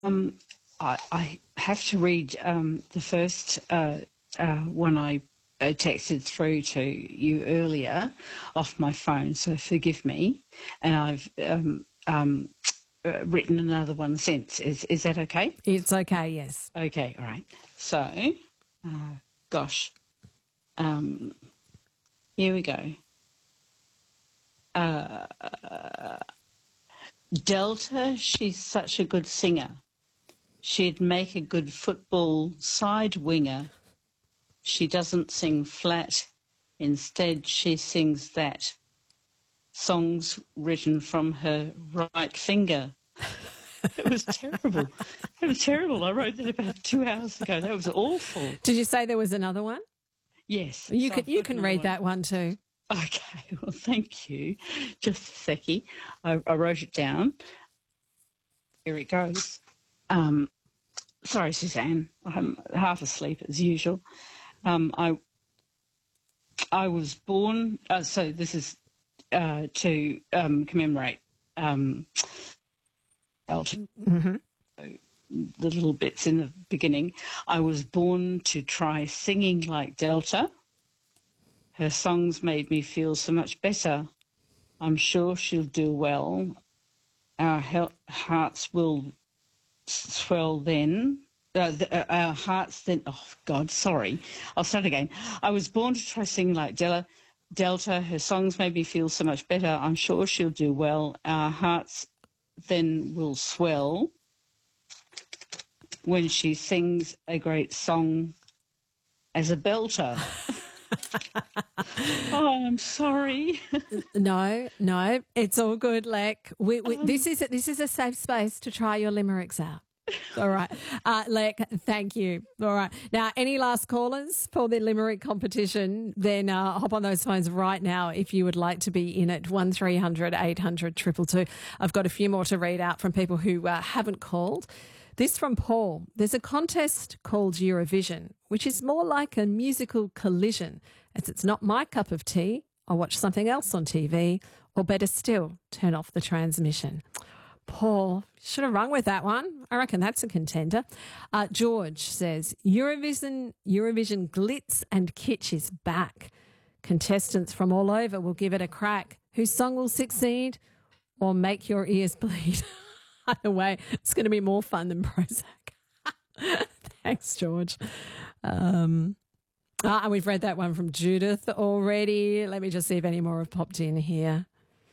Um, I have to read the first one I texted through to you earlier off my phone, so forgive me. And I've written another one since. Is that okay? It's okay, yes. Okay, all right. So, gosh, here we go. Delta, she's such a good singer. She'd make a good football side winger. She doesn't sing flat. Instead, she sings that. Songs written from her right finger. It was terrible. It was terrible. I wrote that about 2 hours ago. That was awful. Did you say there was another one? Yes. You can read that one too. Okay, well, thank you. Just a seckie. I wrote it down. Here it goes. Sorry, Suzanne. I'm half asleep as usual. I was born. So this is to commemorate Elton. Mm-hmm. The little bits in the beginning. I was born to try singing like Delta. Her songs made me feel so much better. I'm sure she'll do well. Our hearts will swell then. Our hearts then. Oh, God, sorry. I'll start again. I was born to try singing like Delta. Her songs made me feel so much better. I'm sure she'll do well. Our hearts then will swell when she sings a great song as a belter. Oh, I'm sorry. No, it's all good, Lek. This is a safe space to try your limericks out. All right. Lek, thank you. All right. Now, any last callers for the limerick competition, then hop on those phones right now if you would like to be in it. 1300 800 222. I've got a few more to read out from people who haven't called. This from Paul. There's a contest called Eurovision, which is more like a musical collision, as it's not my cup of tea. I'll watch something else on TV, or better still, turn off the transmission. Paul, should have rung with that one. I reckon that's a contender. George says, Eurovision glitz and kitsch is back. Contestants from all over will give it a crack. Whose song will succeed or make your ears bleed? Either way, it's going to be more fun than Prozac. Thanks, George. And we've read that one from Judith already. Let me just see if any more have popped in here.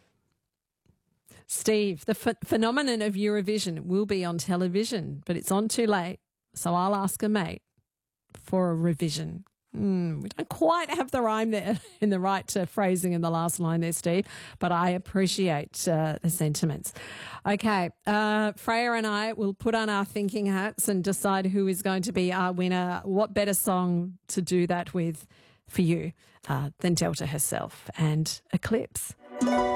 Steve, the phenomenon of Eurovision will be on television, but it's on too late, so I'll ask a mate for a revision. We don't quite have the rhyme there in the right phrasing in the last line there, Steve, but I appreciate the sentiments. Okay, Freya and I will put on our thinking hats and decide who is going to be our winner. What better song to do that with for you than Delta herself and Eclipse?